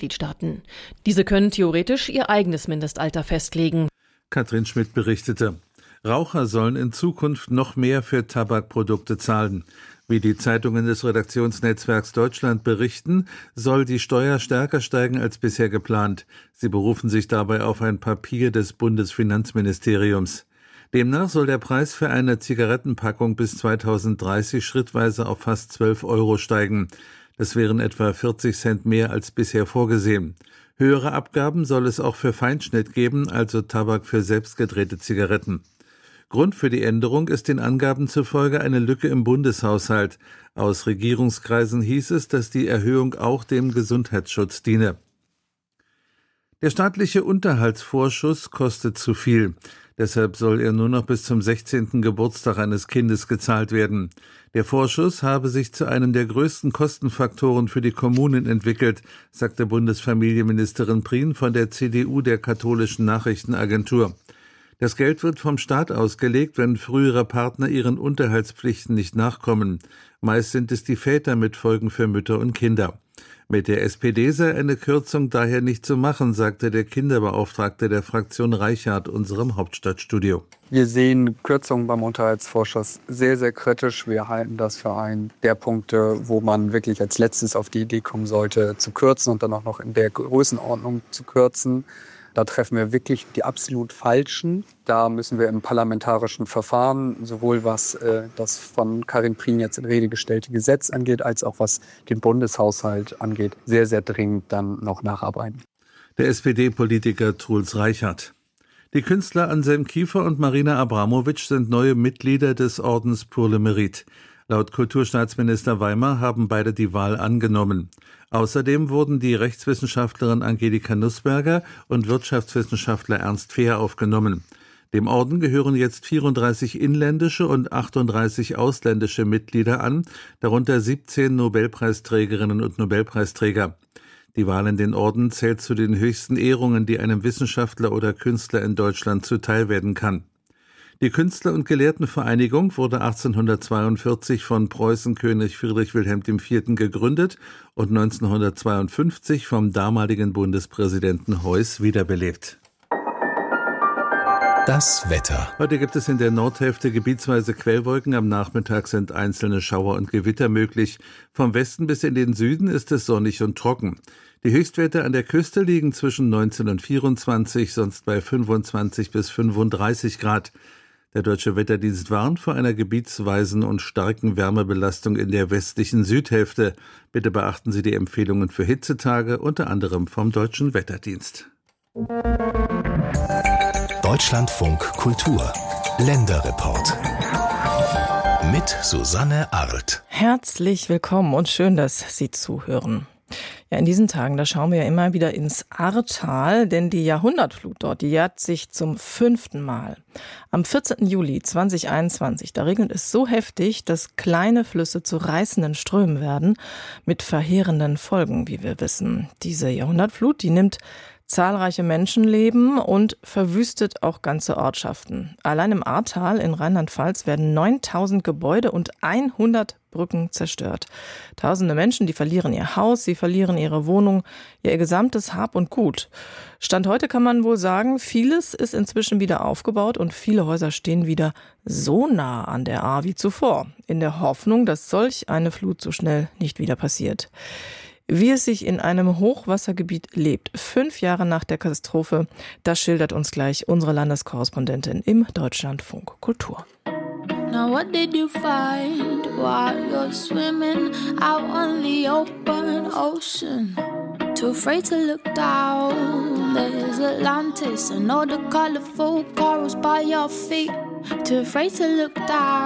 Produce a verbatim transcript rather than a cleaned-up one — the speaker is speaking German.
Mitgliedstaaten. Diese können theoretisch ihr eigenes Mindestalter festlegen. Katrin Schmidt berichtete. Raucher sollen in Zukunft noch mehr für Tabakprodukte zahlen. Wie die Zeitungen des Redaktionsnetzwerks Deutschland berichten, soll die Steuer stärker steigen als bisher geplant. Sie berufen sich dabei auf ein Papier des Bundesfinanzministeriums. Demnach soll der Preis für eine Zigarettenpackung bis zweitausenddreißig schrittweise auf fast zwölf Euro steigen. Das wären etwa vierzig Cent mehr als bisher vorgesehen. Höhere Abgaben soll es auch für Feinschnitt geben, also Tabak für selbstgedrehte Zigaretten. Grund für die Änderung ist den Angaben zufolge eine Lücke im Bundeshaushalt. Aus Regierungskreisen hieß es, dass die Erhöhung auch dem Gesundheitsschutz diene. Der staatliche Unterhaltsvorschuss kostet zu viel. Deshalb soll er nur noch bis zum sechzehnten Geburtstag eines Kindes gezahlt werden. Der Vorschuss habe sich zu einem der größten Kostenfaktoren für die Kommunen entwickelt, sagte Bundesfamilienministerin Prien von der C D U der Katholischen Nachrichtenagentur. Das Geld wird vom Staat ausgelegt, wenn frühere Partner ihren Unterhaltspflichten nicht nachkommen. Meist sind es die Väter mit Folgen für Mütter und Kinder. Mit der S P D sei eine Kürzung daher nicht zu machen, sagte der Kinderbeauftragte der Fraktion Reichardt unserem Hauptstadtstudio. Wir sehen Kürzungen beim Unterhaltsvorschuss sehr, sehr kritisch. Wir halten das für einen der Punkte, wo man wirklich als letztes auf die Idee kommen sollte, zu kürzen und dann auch noch in der Größenordnung zu kürzen. Da treffen wir wirklich die absolut Falschen. Da müssen wir im parlamentarischen Verfahren, sowohl was äh, das von Karin Prien jetzt in Rede gestellte Gesetz angeht, als auch was den Bundeshaushalt angeht, sehr, sehr dringend dann noch nacharbeiten. Der S P D-Politiker Truls Reichardt. Die Künstler Anselm Kiefer und Marina Abramowitsch sind neue Mitglieder des Ordens Pour le Mérite. Laut Kulturstaatsminister Weimar haben beide die Wahl angenommen. Außerdem wurden die Rechtswissenschaftlerin Angelika Nussberger und Wirtschaftswissenschaftler Ernst Fehr aufgenommen. Dem Orden gehören jetzt vierunddreißig inländische und achtunddreißig ausländische Mitglieder an, darunter siebzehn Nobelpreisträgerinnen und Nobelpreisträger. Die Wahl in den Orden zählt zu den höchsten Ehrungen, die einem Wissenschaftler oder Künstler in Deutschland zuteil werden kann. Die Künstler- und Gelehrtenvereinigung wurde achtzehnhundertzweiundvierzig von Preußenkönig Friedrich Wilhelm der Vierte gegründet und neunzehnhundertzweiundfünfzig vom damaligen Bundespräsidenten Heuss wiederbelebt. Das Wetter. Heute gibt es in der Nordhälfte gebietsweise Quellwolken. Am Nachmittag sind einzelne Schauer und Gewitter möglich. Vom Westen bis in den Süden ist es sonnig und trocken. Die Höchstwerte an der Küste liegen zwischen neunzehn und vierundzwanzig, sonst bei fünfundzwanzig bis fünfunddreißig Grad. Der Deutsche Wetterdienst warnt vor einer gebietsweisen und starken Wärmebelastung in der westlichen Südhälfte. Bitte beachten Sie die Empfehlungen für Hitzetage, unter anderem vom Deutschen Wetterdienst. Deutschlandfunk Kultur Länderreport mit Susanne Arlt. Herzlich willkommen und schön, dass Sie zuhören. Ja, in diesen Tagen, da schauen wir ja immer wieder ins Ahrtal, denn die Jahrhundertflut dort, die jährt sich zum fünften Mal. Am vierzehnten Juli zweitausendeinundzwanzig, da regnet es so heftig, dass kleine Flüsse zu reißenden Strömen werden, mit verheerenden Folgen, wie wir wissen. Diese Jahrhundertflut, die nimmt zahlreiche Menschenleben und verwüstet auch ganze Ortschaften. Allein im Ahrtal in Rheinland-Pfalz werden neuntausend Gebäude und hundert Brücken zerstört. Tausende Menschen, die verlieren ihr Haus, sie verlieren ihre Wohnung, ihr gesamtes Hab und Gut. Stand heute kann man wohl sagen, vieles ist inzwischen wieder aufgebaut und viele Häuser stehen wieder so nah an der Ahr wie zuvor, in der Hoffnung, dass solch eine Flut so schnell nicht wieder passiert. Wie es sich in einem Hochwassergebiet lebt, fünf Jahre nach der Katastrophe, das schildert uns gleich unsere Landeskorrespondentin im Deutschlandfunk Kultur. Now what did you find while you're swimming out on the open ocean? Too afraid to look down, there's Atlantis and all the colorful corals by your feet. Too afraid to look down.